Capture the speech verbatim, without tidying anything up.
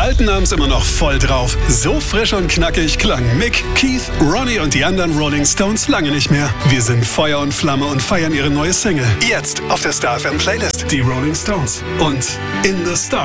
Alten haben's immer noch voll drauf. So frisch und knackig klang Mick, Keith, Ronnie und die anderen Rolling Stones lange nicht mehr. Wir sind Feuer und Flamme und feiern ihre neue Single. Jetzt auf der Star F M Playlist. Die Rolling Stones und In the Stars.